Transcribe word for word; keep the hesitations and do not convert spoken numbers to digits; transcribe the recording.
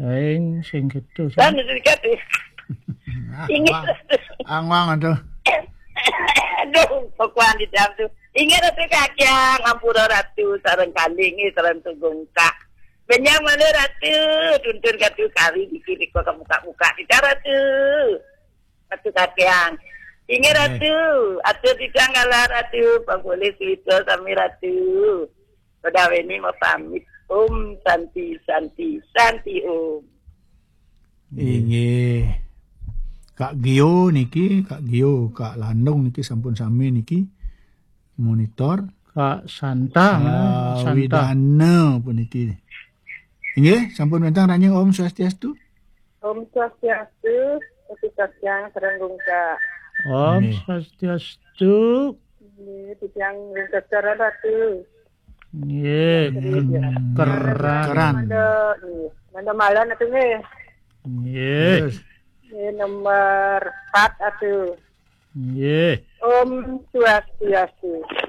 Aing sing gitu. Kan dikati. Ingat. Angwang atuh. Aduh, pokoknya di dalam tuh. Ingat atuh kakek ngampura ratu sareng kalingi sareng tugungka. Benyaman ratu tuntun katu kali dikirik ke muka-muka di ratu. Ratu kakek. Ingat ratu, atuh ditanggalah ratu, pagoleh cerita sami ratu. Pada ini mau pamit. Om Santi Santi Santi Om. Inggih. Kak Gio niki, Kak Gio, Kak Landung niki sampun sami niki monitor. Kak Santa, uh, Santa. Widana pun niki. Inggih, sampun mentang ranjing Om Swastiastu. Om Swastiastu, ketika siang serenggung Kak. Om Swastiastu. Ini yang secara ratu. Nggih, keran. Keran. Mana malam atuh nggih. Nggih. Ini nomor empat atuh. Nggih. Om Swastiastu.